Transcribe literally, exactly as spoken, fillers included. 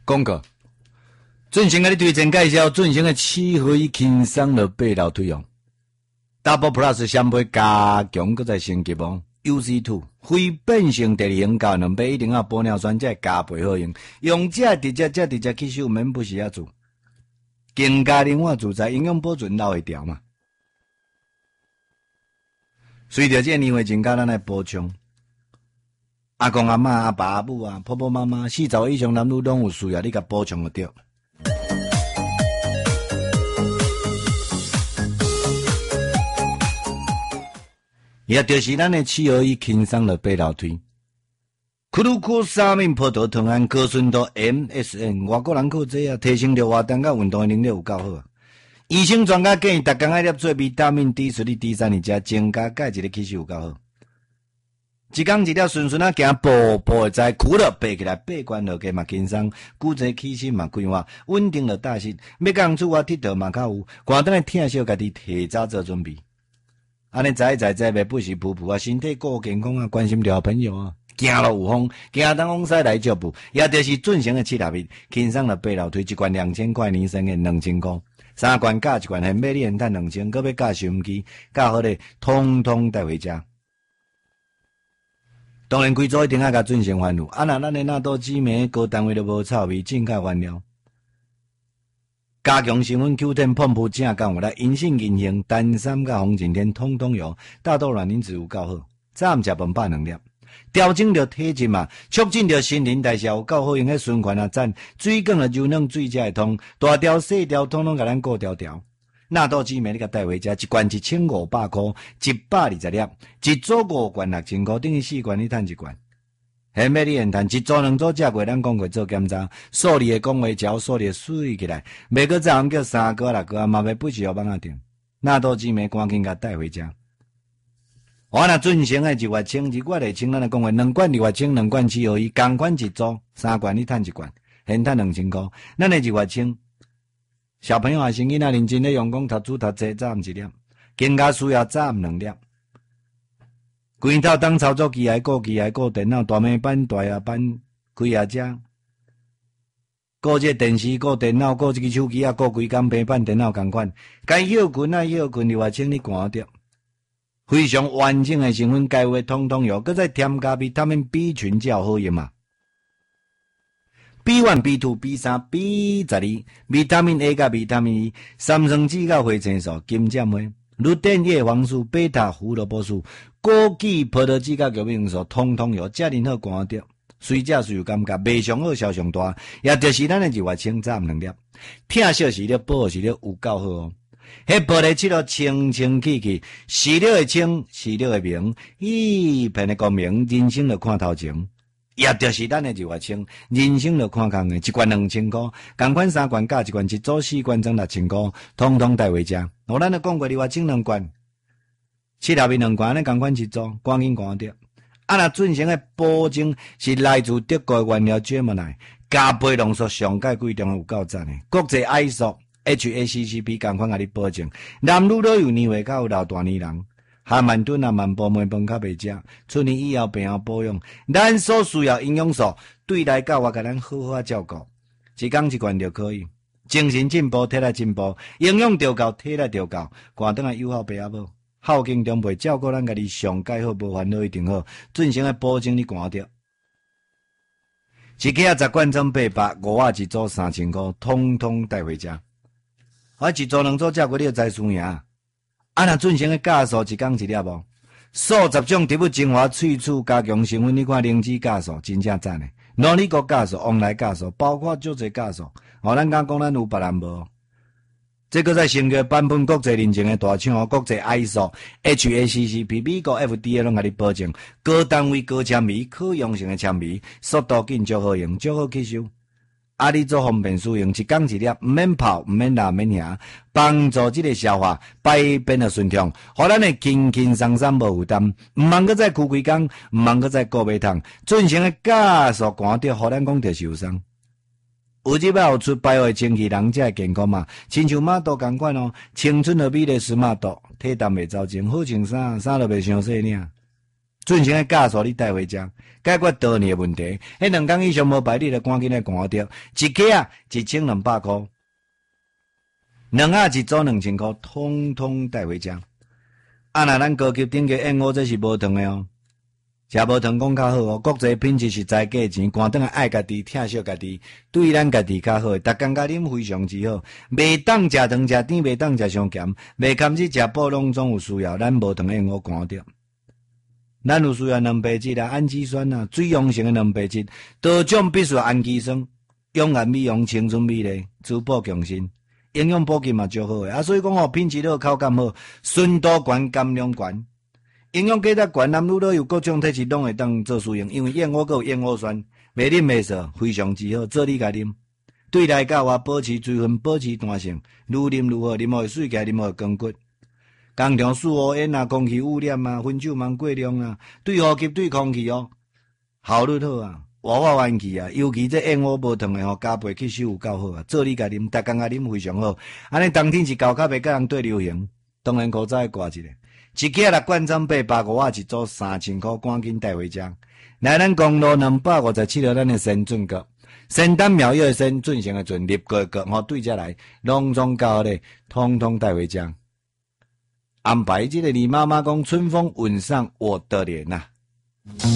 广告。准先甲你推荐介绍准先的七合一轻松的八楼推哦 ，Double Plus 香杯加强，搁再升级哦 ，U C two 非变性第二型胶两杯一定要玻尿酸才加倍好用，用这直接这直接吸收，免不是遐做，更加灵活自在，营养保存留会掉嘛。随着这年岁增加，咱来补充。阿公阿嬷、阿爸阿母啊、婆婆妈妈，四十岁以上男女拢有需要，你甲补充就对。也就是咱的七合一轻松的八楼推，库鲁库沙明葡萄糖胺高纯度 M S N， 外国人口多啊，提升着活动甲运动的能力有够好。医生专家建议，逐工爱摄做维他命 D 十、D 三，而且增加钙质的吸收有够好。一工一粒顺顺啊行，步步会知，苦了爬起来，八关落价嘛轻松，骨质起身嘛规划，稳定了大势，要讲出我铁道嘛较有，关灯的听小家己提早做准备。安尼在在在袂不时噗噗啊，身体顾健康啊，关心着朋友啊，行路有风，行东往西来脚步，也就是准成的七六日，轻松了八楼推一罐两千块年生的两千块，三罐加一罐现买你现赚两千，搁要加收音机，加好咧，通通带回家。当然，规组一定要甲准成番薯，啊那咱的纳豆紫莓高单位都无臭味，正价原料。加强成分 Q 十 碰扑正讲话来，银杏、银杏、丹参甲红景天通通有，大豆卵磷脂有够好，早暗食饭百两粒，调整着体质嘛，促进着新陈代谢有够好用，迄循环啊赞，水管啊柔软，水才会通，大条细条通通甲咱顾条条。纳豆紫莓你甲带回家，一罐一千五百块，一百二十粒，一组五罐六千块，等于四罐你赚一罐。现买你现赚一组两组食过，咱讲过做检查，数字的讲话条，数字水起来，每个早上叫三个六个，嘛袂不是要帮他定。纳豆紫莓赶紧甲带回家。我若准成的一月清，一月内清，咱来讲话两罐二月清，两罐七合一，同款一组，三罐你赚一罐，现赚两千块。咱的一月清，小朋友啊，生囡仔认真咧用功读书读册，早暗一粒，更加需要早暗两粒。规套当操作机，还顾机，还顾电脑，大面板、大牙板，开下只，顾这电视，顾电脑，顾这个手机啊，顾规工平板电脑同款。该休困啊休困，二月清你赶着，非常完整的成分，该有的通通有，搁再添加维他命 B 群才有好用嘛。B 一、B 二、B 三、B 十二，维他命 A 甲维他命 E， 三酸酯甲花青素、金针花、绿碘叶黄素、贝塔胡萝卜素。枸杞、葡萄籽甲玉米黄素，通通有，遮尔好赶着，随食随有感觉，卖上好，销上大，也就是咱的二月清早两粒，听小时了，保时了有够好哦。迄玻璃漆了清清气气，视了会清，视了会明，一片的光明，人生就看头前。也就是咱的二月清，人生就看空的，一罐两千块，同款三罐加一罐，一组四罐装六千块，通通带回家。我咱就讲过二月清两罐。七六面两罐咧，共款一组，赶紧赶着。啊，那准成的保证是来自德国原料 Gemini， 加倍浓缩上盖贵重有够赞的。国际 I S O H A C C P 共款甲你保证，男女都有年岁较有老大年人，哈曼顿啊慢波梅饭较袂食，出年以后病后保养，咱所需要营养素对来到我甲咱好好照顾，一工一罐就可以。精神进步，体力进步，营养调够，体力调够，赶倒来友好爸阿母。孝敬长辈，照顾咱家己上介好，无烦恼一定好。准成的保证你赶着，一个啊十罐装八百，五啊一组三千块，通通带回家。啊，一组两组食过你就知输赢。啊，若准成的酵素一工一粒无？数十种植物精华萃取加强成分，你看灵芝酵素真正赞诶，诺里国酵素、旺来酵素，包括足侪酵素。哦，咱讲讲咱有别人无？这个在成个版本国际认证的大厂，国际 I S O H A C C P 美国 F D A 拢甲你保证，高单位高纤维，可用性的纤维，速度紧足好用，足好吸收。啊，你做方便使用，一工一粒，毋免泡，毋免拉，毋免喝，帮助这个消化排便的顺畅，互咱的轻轻松松无负担，毋茫搁再苦规工，毋茫搁再顾胃痛，准成的酵素寒着，互咱讲着受伤。有日要出百货清气，人才会健康嘛。亲像马肚同款哦，青春的美丽是马肚，体重袂走精，好穿衫，衫都袂伤细领。 进行个教唆你带回家，解决倒你的问题。迄两工以上无排，你就赶紧来赶掉。一个啊，一千两百块，两啊一组两千块，通通带回家。啊，那咱高级顶级燕窝这是无糖的哦，食无糖讲较好哦。国际品质实在价钱，赶等来爱家己，疼惜家己，对咱家己较好。逐工甲啉非常之好，袂当食糖食甜，袂当食伤咸，袂堪去食补拢总有需要。咱无糖燕窝赶掉。咱有需要蛋白质啊、氨基酸啊、水溶性的蛋白质、多种必需氨基酸、养颜美容、青春美丽、滋补强身。营养补给嘛就好诶，啊，所以讲吼，品质好、口感好、纯度悬、含量悬、营养价值悬，男女老幼各种体质拢会当做使用。因为燕窝有燕窝酸，袂啉袂涩，非常之好，做你家啉。对内角外保持水分，保持弹性，愈啉愈好，啉好会水起来，啉好会光骨。工厂四五烟啊，空气污染啊，烟酒芒过量啊，对呼吸、对空气哦，效率好啊。活化元气啊，尤其这燕窝无糖的吼，加倍吸收有够好啊！做你家啉，逐工啊啉非常好。安尼冬天是高较袂甲人对流行，当然口罩要挂一个。一支六罐装八百五啊一组，三千块赶紧带回家。来咱公路两百五十七号，咱的先进阁，先丹苗药先进行的准立个个吼对遮来，拢总够咧，通通带回家。安排这个李妈妈讲春风吻上我的脸呐、啊。